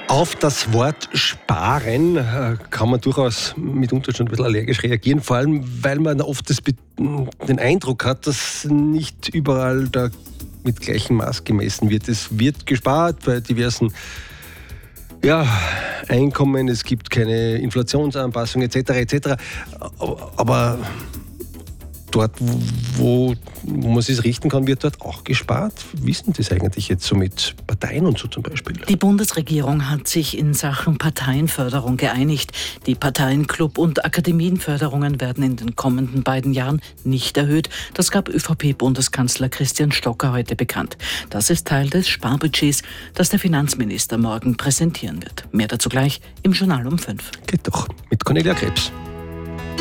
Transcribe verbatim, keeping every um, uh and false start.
Auf das Wort Sparen äh, kann man durchaus mitunter schon ein bisschen allergisch reagieren, vor allem, weil man oft das, den Eindruck hat, dass nicht überall da mit gleichem Maß gemessen wird. Es wird gespart bei diversen ja, Einkommen, es gibt keine Inflationsanpassung et cetera et cetera. Aber dort, wo, wo man sich richten kann, wird dort auch gespart. Wie ist denn das eigentlich jetzt so mit Parteien und so zum Beispiel? Die Bundesregierung hat sich in Sachen Parteienförderung geeinigt. Die Parteienklub- und Akademienförderungen werden in den kommenden beiden Jahren nicht erhöht. Das gab ÖVP-Bundeskanzler Christian Stocker heute bekannt. Das ist Teil des Sparbudgets, das der Finanzminister morgen präsentieren wird. Mehr dazu gleich im Journal um fünf. Geht doch, mit Cornelia Krebs.